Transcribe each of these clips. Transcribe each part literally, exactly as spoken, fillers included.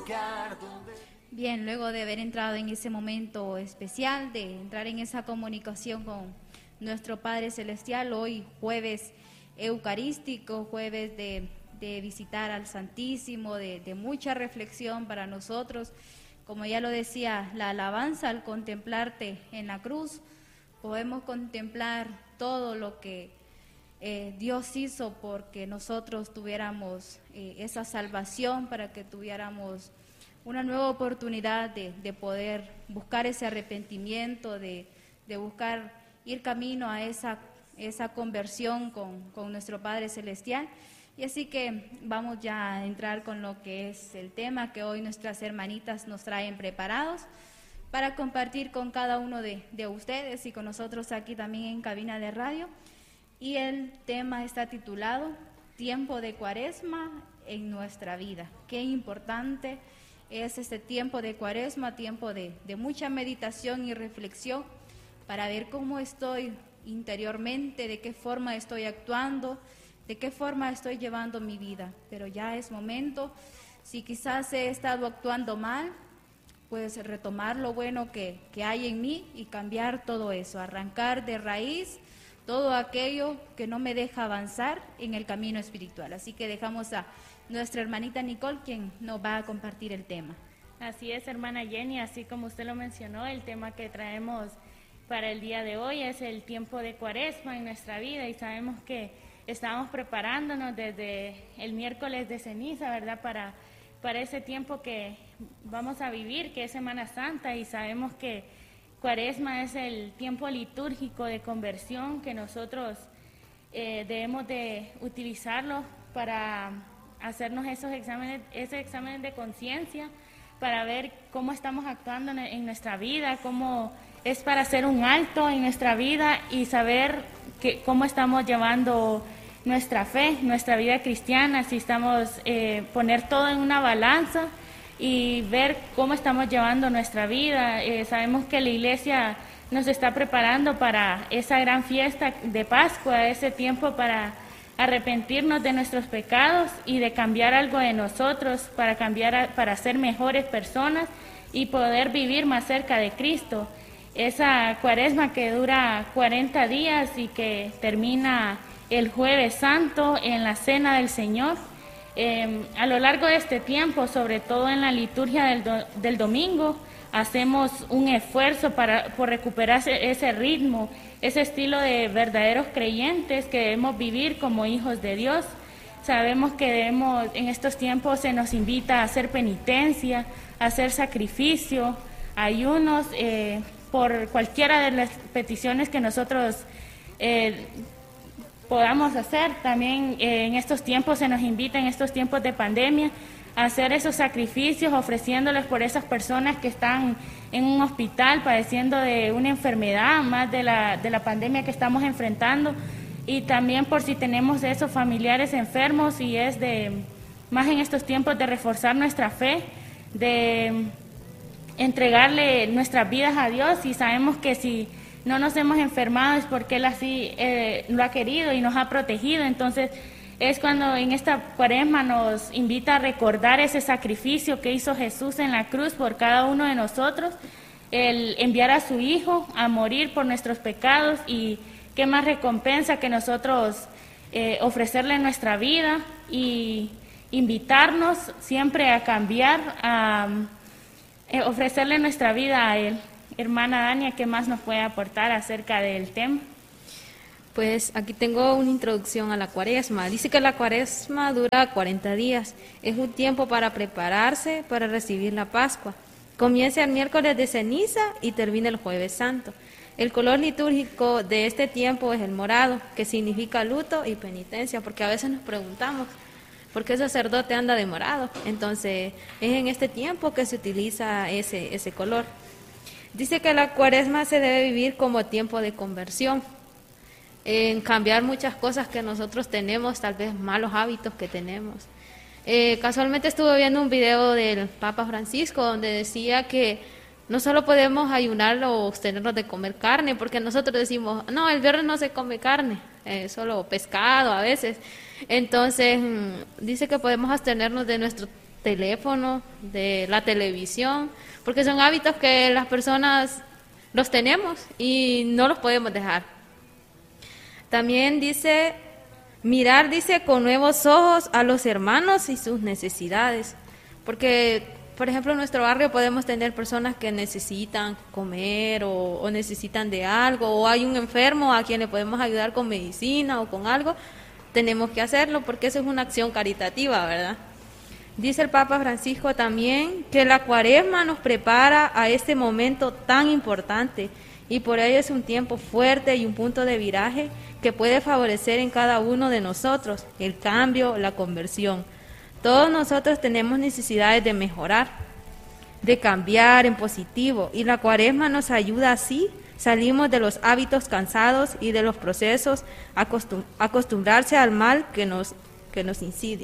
Bien, luego de haber entrado en ese momento especial, de entrar en esa comunicación con nuestro Padre Celestial, hoy jueves eucarístico, jueves de, de visitar al Santísimo, de, de mucha reflexión para nosotros. Como ya lo decía, la alabanza al contemplarte en la cruz, podemos contemplar todo lo que eh, Dios hizo porque nosotros tuviéramos eh, esa salvación, para que tuviéramos una nueva oportunidad de, de poder buscar ese arrepentimiento, de, de buscar ir camino a esa, esa conversión con, con nuestro Padre Celestial. Y así que vamos ya a entrar con lo que es el tema que hoy nuestras hermanitas nos traen preparados para compartir con cada uno de, de ustedes y con nosotros aquí también en cabina de radio. Y el tema está titulado Tiempo de Cuaresma en nuestra vida. Qué importante es este tiempo de Cuaresma, tiempo de, de mucha meditación y reflexión para ver cómo estoy interiormente, de qué forma estoy actuando, de qué forma estoy llevando mi vida. Pero ya es momento, si quizás he estado actuando mal, pues retomar lo bueno que, que hay en mí y cambiar todo eso, arrancar de raíz todo aquello que no me deja avanzar en el camino espiritual. Así que dejamos a nuestra hermanita Nicole, quien nos va a compartir el tema. Así es, hermana Jenny, así como usted lo mencionó, el tema que traemos para el día de hoy es el tiempo de Cuaresma en nuestra vida, y sabemos que estamos preparándonos desde el miércoles de ceniza, ¿verdad?, para, para ese tiempo que vamos a vivir, que es Semana Santa, y sabemos que Cuaresma es el tiempo litúrgico de conversión, que nosotros eh, debemos de utilizarlo para hacernos esos exámenes, esos exámenes de conciencia, para ver cómo estamos actuando en, en nuestra vida, cómo es para hacer un alto en nuestra vida y saber que, cómo estamos llevando nuestra fe, nuestra vida cristiana, si estamos, eh, poner todo en una balanza y ver cómo estamos llevando nuestra vida. Eh, sabemos que la Iglesia nos está preparando para esa gran fiesta de Pascua, ese tiempo para arrepentirnos de nuestros pecados y de cambiar algo de nosotros, para cambiar, a, para ser mejores personas y poder vivir más cerca de Cristo. Esa Cuaresma que dura cuarenta días y que termina el Jueves Santo en la Cena del Señor. Eh, a lo largo de este tiempo, sobre todo en la liturgia del, do, del domingo, hacemos un esfuerzo para, por recuperar ese, ese ritmo, ese estilo de verdaderos creyentes que debemos vivir como hijos de Dios. Sabemos que debemos, en estos tiempos se nos invita a hacer penitencia, a hacer sacrificio, ayunos, eh, por cualquiera de las peticiones que nosotros eh, podamos hacer. También eh, en estos tiempos se nos invita, en estos tiempos de pandemia, a hacer esos sacrificios, ofreciéndoles por esas personas que están en un hospital padeciendo de una enfermedad, más de la, de la pandemia que estamos enfrentando, y también por si tenemos esos familiares enfermos, y es de, más en estos tiempos, de reforzar nuestra fe, de entregarle nuestras vidas a Dios, y sabemos que si no nos hemos enfermado es porque Él así eh, lo ha querido y nos ha protegido. Entonces es cuando en esta Cuaresma nos invita a recordar ese sacrificio que hizo Jesús en la cruz por cada uno de nosotros, el enviar a su Hijo a morir por nuestros pecados, y qué más recompensa que nosotros eh, ofrecerle nuestra vida y invitarnos siempre a cambiar, a eh, ofrecerle nuestra vida a Él. Hermana Dania, ¿qué más nos puede aportar acerca del tema? Pues aquí tengo una introducción a la Cuaresma. Dice que la Cuaresma dura cuarenta días. Es un tiempo para prepararse para recibir la Pascua. Comienza el miércoles de ceniza y termina el Jueves Santo. El color litúrgico de este tiempo es el morado, que significa luto y penitencia, porque a veces nos preguntamos ¿por qué el sacerdote anda de morado? Entonces es en este tiempo que se utiliza ese, ese color. Dice que la Cuaresma se debe vivir como tiempo de conversión, en cambiar muchas cosas que nosotros tenemos, tal vez malos hábitos que tenemos. Eh, casualmente estuve viendo un video del Papa Francisco donde decía que no solo podemos ayunar o abstenernos de comer carne, porque nosotros decimos, no, el viernes no se come carne, eh, solo pescado a veces. Entonces dice que podemos abstenernos de nuestro teléfono, de la televisión, porque son hábitos que las personas los tenemos y no los podemos dejar. También dice, mirar, dice, con nuevos ojos a los hermanos y sus necesidades, porque, por ejemplo, en nuestro barrio podemos tener personas que necesitan comer o, o necesitan de algo, o hay un enfermo a quien le podemos ayudar con medicina o con algo. Tenemos que hacerlo porque eso es una acción caritativa, ¿verdad? Dice el Papa Francisco también que la Cuaresma nos prepara a este momento tan importante y por ello es un tiempo fuerte y un punto de viraje que puede favorecer en cada uno de nosotros el cambio, la conversión. Todos nosotros tenemos necesidades de mejorar, de cambiar en positivo, y la Cuaresma nos ayuda así. Salimos de los hábitos cansados y de los procesos, acostum- acostumbrarse al mal que nos, que nos insidia.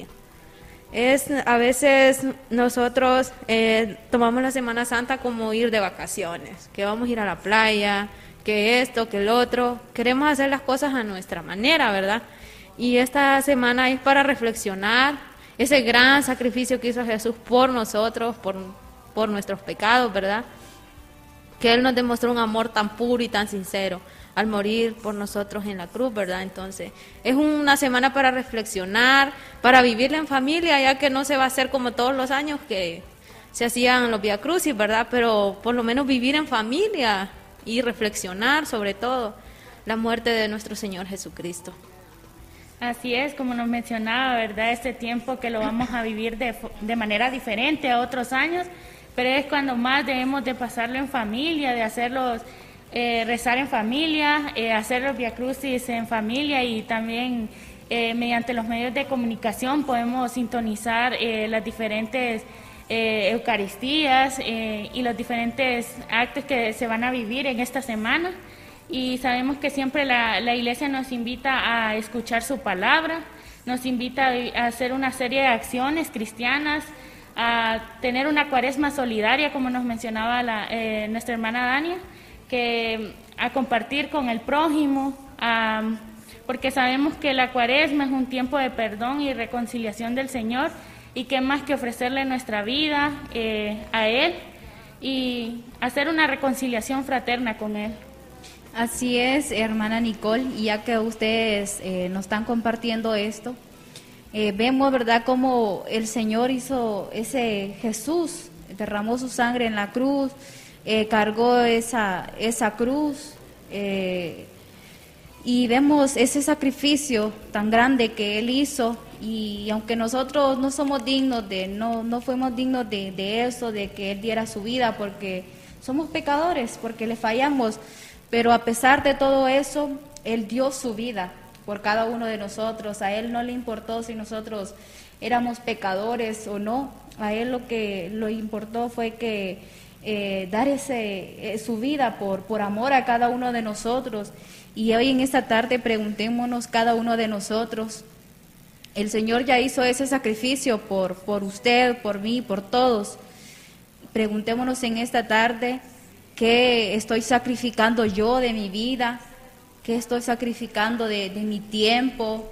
Es, a veces nosotros eh, tomamos la Semana Santa como ir de vacaciones, que vamos a ir a la playa, que esto, que el otro. Queremos hacer las cosas a nuestra manera, ¿verdad? Y esta semana es para reflexionar ese gran sacrificio que hizo Jesús por nosotros, por, por nuestros pecados, ¿verdad? Que Él nos demostró un amor tan puro y tan sincero al morir por nosotros en la cruz, ¿verdad? Entonces, es una semana para reflexionar, para vivirla en familia, ya que no se va a hacer como todos los años que se hacían los Vía Crucis, ¿verdad? Pero por lo menos vivir en familia y reflexionar sobre todo la muerte de nuestro Señor Jesucristo. Así es, como nos mencionaba, ¿verdad? Este tiempo que lo vamos a vivir de, de manera diferente a otros años, pero es cuando más debemos de pasarlo en familia, de hacerlos eh, rezar en familia, eh, hacer los Vía Crucis en familia, y también eh, mediante los medios de comunicación podemos sintonizar eh, las diferentes eh, Eucaristías eh, y los diferentes actos que se van a vivir en esta semana. Y sabemos que siempre la, la Iglesia nos invita a escuchar su palabra, nos invita a hacer una serie de acciones cristianas, a tener una Cuaresma solidaria, como nos mencionaba la, eh, nuestra hermana Dania, que a compartir con el prójimo, a, porque sabemos que la Cuaresma es un tiempo de perdón y reconciliación del Señor, y qué más que ofrecerle nuestra vida eh, a Él y hacer una reconciliación fraterna con Él. Así es, hermana Nicole, y ya que ustedes eh, nos están compartiendo esto, eh, vemos, ¿verdad?, cómo el Señor hizo ese Jesús, derramó su sangre en la cruz, eh, cargó esa, esa cruz, eh, y vemos ese sacrificio tan grande que Él hizo, y aunque nosotros no somos dignos de, no, no fuimos dignos de, de eso, de que Él diera su vida, porque somos pecadores, porque le fallamos, pero a pesar de todo eso, Él dio su vida por cada uno de nosotros. A Él no le importó si nosotros éramos pecadores o no. A Él lo que lo importó fue que eh, dar ese, eh, su vida por, por amor a cada uno de nosotros. Y hoy en esta tarde preguntémonos cada uno de nosotros, el Señor ya hizo ese sacrificio por, por usted, por mí, por todos. Preguntémonos en esta tarde, ¿qué estoy sacrificando yo de mi vida? ¿Qué estoy sacrificando de, de mi tiempo?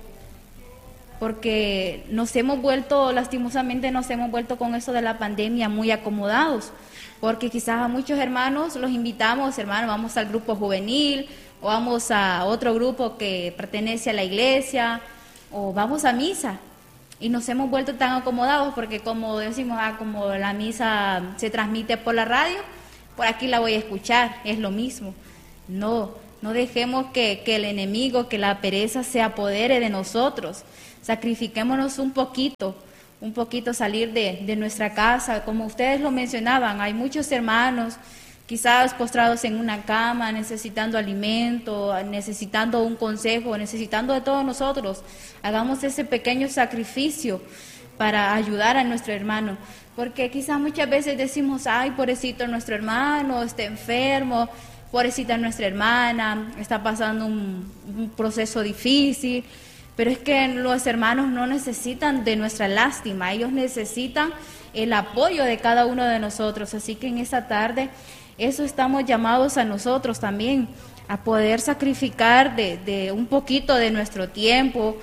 Porque nos hemos vuelto, lastimosamente nos hemos vuelto con eso de la pandemia muy acomodados, porque quizás a muchos hermanos los invitamos, hermanos, vamos al grupo juvenil, o vamos a otro grupo que pertenece a la iglesia, o vamos a misa, y nos hemos vuelto tan acomodados, porque como decimos, ah, como la misa se transmite por la radio, por aquí la voy a escuchar, es lo mismo. No, no dejemos que, que el enemigo, que la pereza se apodere de nosotros. Sacrifiquémonos un poquito, un poquito salir de, de nuestra casa. Como ustedes lo mencionaban, hay muchos hermanos quizás postrados en una cama, necesitando alimento, necesitando un consejo, necesitando de todos nosotros. Hagamos ese pequeño sacrificio para ayudar a nuestro hermano. Porque quizás muchas veces decimos, ay, pobrecito nuestro hermano, está enfermo, pobrecita nuestra hermana, está pasando un, un proceso difícil, pero es que los hermanos no necesitan de nuestra lástima, ellos necesitan el apoyo de cada uno de nosotros, así que en esta tarde eso estamos llamados a nosotros también, a poder sacrificar de, de un poquito de nuestro tiempo,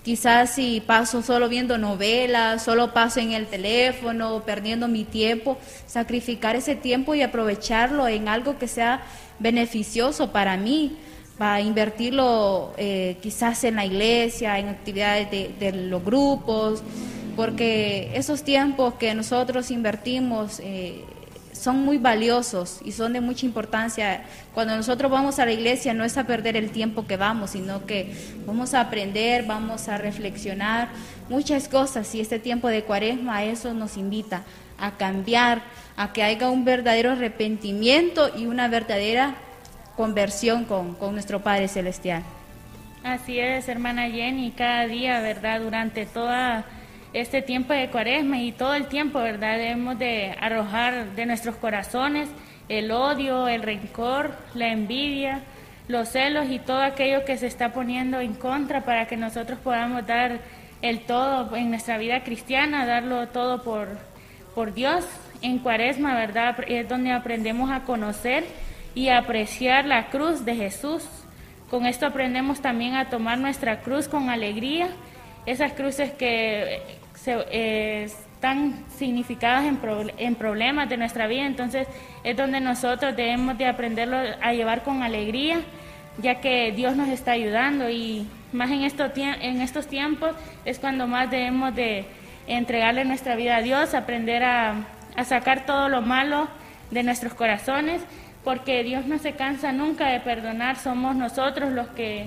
Quizás si paso solo viendo novelas, solo paso en el teléfono, perdiendo mi tiempo, sacrificar ese tiempo y aprovecharlo en algo que sea beneficioso para mí, para invertirlo eh, quizás en la iglesia, en actividades de, de los grupos, porque esos tiempos que nosotros invertimos eh, son muy valiosos y son de mucha importancia. Cuando nosotros vamos a la iglesia no es a perder el tiempo que vamos, sino que vamos a aprender, vamos a reflexionar muchas cosas, y este tiempo de Cuaresma a eso nos invita, a cambiar, a que haya un verdadero arrepentimiento y una verdadera conversión con, con nuestro Padre Celestial. Así es, hermana Jenny, cada día, ¿verdad?, durante toda este tiempo de Cuaresma y todo el tiempo, ¿verdad?, debemos de arrojar de nuestros corazones el odio, el rencor, la envidia, los celos y todo aquello que se está poniendo en contra, para que nosotros podamos dar el todo en nuestra vida cristiana, darlo todo por, por Dios. En Cuaresma, ¿verdad?, es donde aprendemos a conocer y a apreciar la cruz de Jesús. Con esto aprendemos también a tomar nuestra cruz con alegría, esas cruces que se, eh, están significadas en, pro, en problemas de nuestra vida. Entonces es donde nosotros debemos de aprenderlo a llevar con alegría, ya que Dios nos está ayudando, y más en, esto, en estos tiempos es cuando más debemos de entregarle nuestra vida a Dios, aprender a, a sacar todo lo malo de nuestros corazones, porque Dios no se cansa nunca de perdonar. Somos nosotros los que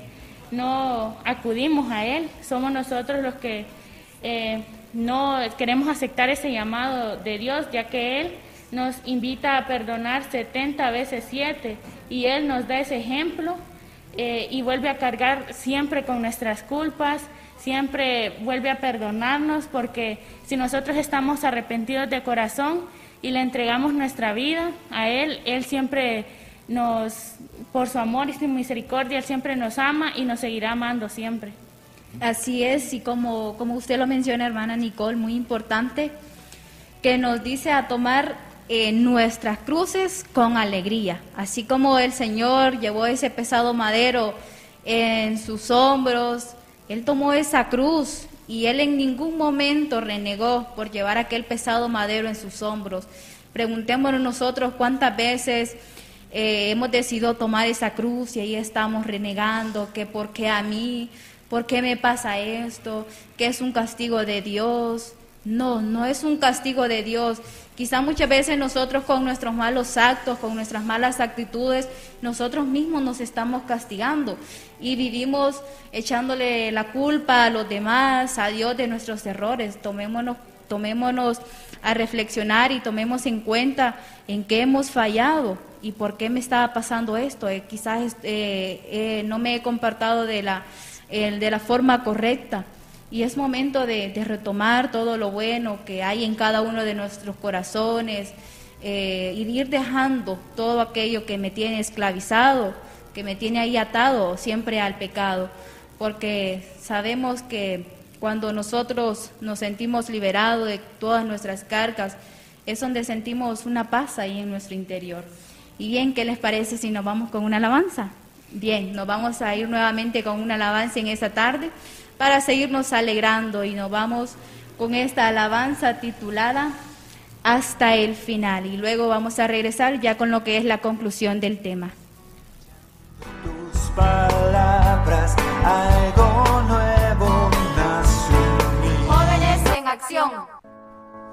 no acudimos a Él, somos nosotros los que eh, no queremos aceptar ese llamado de Dios, ya que Él nos invita a perdonar setenta veces siete, y Él nos da ese ejemplo eh, y vuelve a cargar siempre con nuestras culpas, siempre vuelve a perdonarnos, porque si nosotros estamos arrepentidos de corazón y le entregamos nuestra vida a Él, Él siempre nos, por su amor y su misericordia, Él siempre nos ama y nos seguirá amando siempre. Así es, y como, como usted lo menciona, hermana Nicole, muy importante, que nos dice a tomar eh, nuestras cruces con alegría, así como el Señor llevó ese pesado madero en sus hombros, Él tomó esa cruz y Él en ningún momento renegó por llevar aquel pesado madero en sus hombros. Preguntémonos nosotros cuántas veces eh, hemos decidido tomar esa cruz y ahí estamos renegando, que por qué a mí, por qué me pasa esto, que es un castigo de Dios. No, no es un castigo de Dios. Quizá muchas veces nosotros con nuestros malos actos, con nuestras malas actitudes, nosotros mismos nos estamos castigando y vivimos echándole la culpa a los demás, a Dios, de nuestros errores. Tomémonos, tomémonos a reflexionar y tomemos en cuenta en qué hemos fallado y por qué me estaba pasando esto. Eh, quizás eh, eh, no me he comportado de la, eh, de la forma correcta. Y es momento de, de retomar todo lo bueno que hay en cada uno de nuestros corazones eh, y de ir dejando todo aquello que me tiene esclavizado, que me tiene ahí atado siempre al pecado, porque sabemos que cuando nosotros nos sentimos liberados de todas nuestras cargas, es donde sentimos una paz ahí en nuestro interior. Y bien, ¿qué les parece si nos vamos con una alabanza? Bien, nos vamos a ir nuevamente con una alabanza en esta tarde, para seguirnos alegrando, y nos vamos con esta alabanza titulada Hasta el final, y luego vamos a regresar ya con lo que es la conclusión del tema. Tus palabras, algo nuevo nació en mí. Jóvenes en acción.